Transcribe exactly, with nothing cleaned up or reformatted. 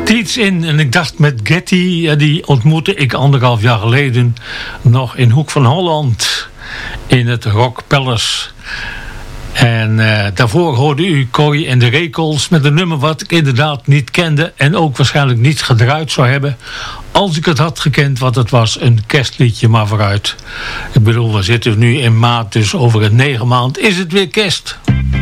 Iets in en ik dacht met Getty, die ontmoette ik anderhalf jaar geleden nog in Hoek van Holland in het Rock Palace. En uh, daarvoor hoorde u Corrie en de Rekels met een nummer wat ik inderdaad niet kende en ook waarschijnlijk niet gedraaid zou hebben als ik het had gekend wat het was, een kerstliedje, maar vooruit. Ik bedoel, we zitten nu in maart, dus over het negen maand is het weer kerst.